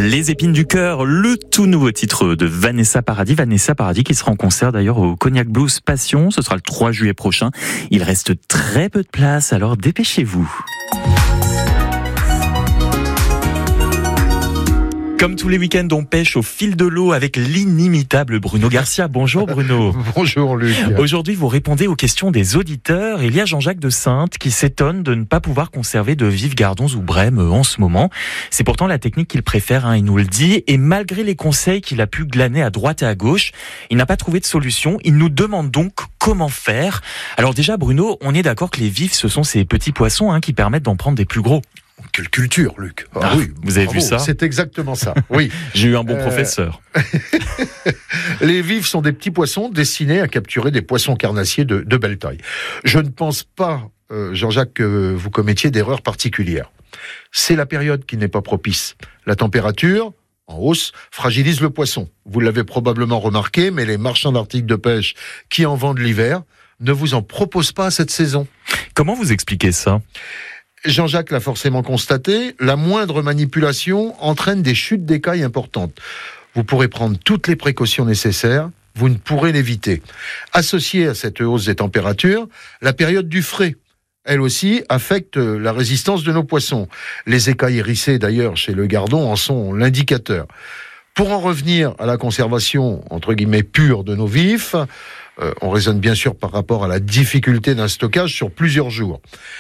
Les épines du cœur, le tout nouveau titre de Vanessa Paradis. Vanessa Paradis qui sera en concert d'ailleurs au Cognac Blues Passion. Ce sera le 3 juillet prochain. Il reste très peu de place, alors dépêchez-vous. Comme tous les week-ends, on pêche au fil de l'eau avec l'inimitable Bruno Garcia. Bonjour Bruno. Bonjour Luc. Aujourd'hui, vous répondez aux questions des auditeurs. Il y a Jean-Jacques de Saintes qui s'étonne de ne pas pouvoir conserver de vives gardons ou brèmes en ce moment. C'est pourtant la technique qu'il préfère, il nous le dit. Et malgré les conseils qu'il a pu glaner à droite et à gauche, il n'a pas trouvé de solution. Il nous demande donc comment faire. Alors déjà Bruno, on est d'accord que les vifs, ce sont ces petits poissons qui permettent d'en prendre des plus gros. Quelle culture, Luc. Oui, vous avez vu ça ? C'est exactement ça, oui. J'ai eu un bon professeur. Les vifs sont des petits poissons destinés à capturer des poissons carnassiers de belle taille. Je ne pense pas, Jean-Jacques, que vous commettiez d'erreurs particulières. C'est la période qui n'est pas propice. La température, en hausse, fragilise le poisson. Vous l'avez probablement remarqué, mais les marchands d'articles de pêche qui en vendent l'hiver ne vous en proposent pas à cette saison. Comment vous expliquez ça ? Jean-Jacques l'a forcément constaté, la moindre manipulation entraîne des chutes d'écailles importantes. Vous pourrez prendre toutes les précautions nécessaires, vous ne pourrez l'éviter. Associée à cette hausse des températures, la période du frais, elle aussi, affecte la résistance de nos poissons. Les écailles hérissées, d'ailleurs, chez le gardon, en sont l'indicateur. Pour en revenir à la conservation, entre guillemets, pure de nos vifs, on raisonne bien sûr par rapport à la difficulté d'un stockage sur plusieurs jours.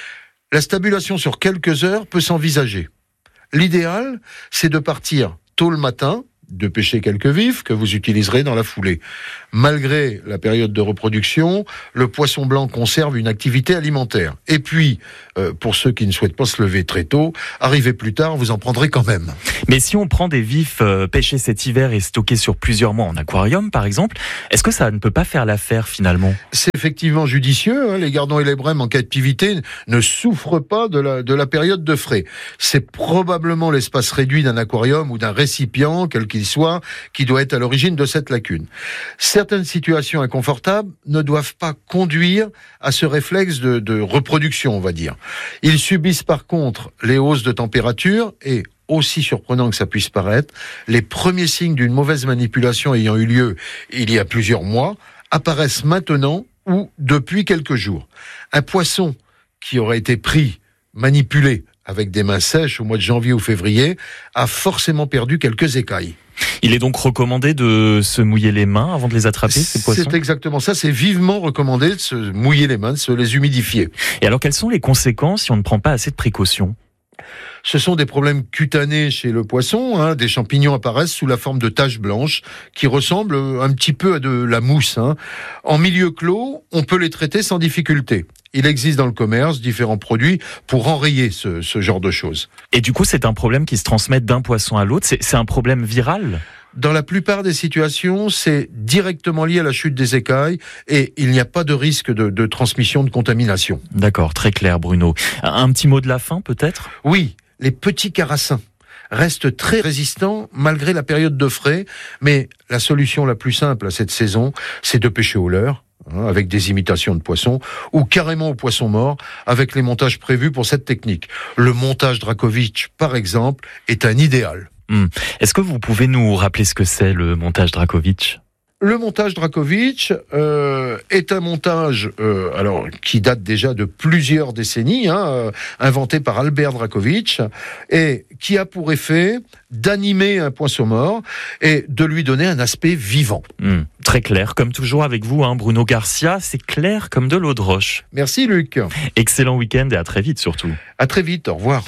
La stabulation sur quelques heures peut s'envisager. L'idéal, c'est de partir tôt le matin, de pêcher quelques vifs que vous utiliserez dans la foulée. Malgré la période de reproduction, le poisson blanc conserve une activité alimentaire. Et puis, pour ceux qui ne souhaitent pas se lever très tôt, arrivez plus tard, vous en prendrez quand même. Mais si on prend des vifs pêchés cet hiver et stockés sur plusieurs mois en aquarium, par exemple, est-ce que ça ne peut pas faire l'affaire finalement ? C'est effectivement judicieux. Les gardons et les brèmes en captivité ne souffrent pas de la période de frais. C'est probablement l'espace réduit d'un aquarium ou d'un récipient, quel qu'il soit, qui doit être à l'origine de cette lacune. Certaines situations inconfortables ne doivent pas conduire à ce réflexe de reproduction, on va dire. Ils subissent par contre les hausses de température et, aussi surprenant que ça puisse paraître, les premiers signes d'une mauvaise manipulation ayant eu lieu il y a plusieurs mois apparaissent maintenant ou depuis quelques jours. Un poisson qui aurait été pris, manipulé avec des mains sèches au mois de janvier ou février a forcément perdu quelques écailles. Il est donc recommandé de se mouiller les mains avant de les attraper, ces poissons ? C'est exactement ça, c'est vivement recommandé de se mouiller les mains, de se les humidifier. Et alors, quelles sont les conséquences si on ne prend pas assez de précautions ? Ce sont des problèmes cutanés chez le poisson. Des champignons apparaissent sous la forme de taches blanches qui ressemblent un petit peu à de la mousse. En milieu clos, on peut les traiter sans difficulté. Il existe dans le commerce différents produits pour enrayer ce genre de choses. Et du coup, c'est un problème qui se transmet d'un poisson à l'autre ? C'est un problème viral ? Dans la plupart des situations, c'est directement lié à la chute des écailles et il n'y a pas de risque de transmission de contamination. D'accord, très clair Bruno. Un petit mot de la fin peut-être ? Oui, les petits carassins restent très résistants malgré la période de frais, mais la solution la plus simple à cette saison, c'est de pêcher au leurre, avec des imitations de poissons, ou carrément au poisson mort, avec les montages prévus pour cette technique. Le montage Dracovic, par exemple, est un idéal. Est-ce que vous pouvez nous rappeler ce que c'est le montage Dracovic ? Le montage Dracovic est un montage qui date déjà de plusieurs décennies, inventé par Albert Dracovic, et qui a pour effet d'animer un poisson mort et de lui donner un aspect vivant. Très clair, comme toujours avec vous, Bruno Garcia, c'est clair comme de l'eau de roche. Merci Luc. Excellent week-end et à très vite surtout. À très vite, au revoir.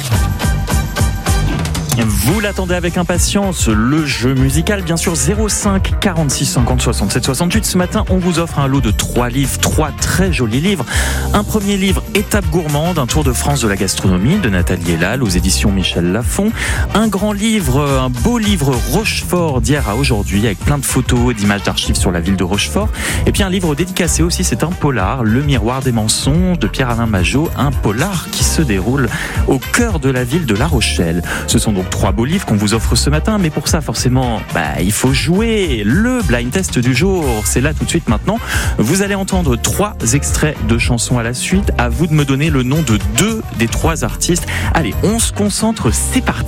Vous l'attendez avec impatience, le jeu musical, bien sûr, 05 46 50 67 68. Ce matin, on vous offre un lot de 3 livres, 3 très jolis livres. Un premier livre, Étape gourmande, un tour de France de la gastronomie, de Nathalie Elal, aux éditions Michel Lafon. Un grand livre, un beau livre, Rochefort d'hier à aujourd'hui, avec plein de photos, d'images d'archives sur la ville de Rochefort. Et puis un livre dédicacé aussi, c'est un polar, Le miroir des mensonges, de Pierre-Alain Majot, un polar qui se déroule au cœur de la ville de La Rochelle. Ce sont donc 3 beaux livres qu'on vous offre ce matin, mais pour ça forcément il faut jouer. Le blind test du jour, c'est là tout de suite maintenant. Vous allez entendre 3 extraits de chansons à la suite. À vous de me donner le nom de 2 des 3 artistes. Allez, on se concentre, c'est parti.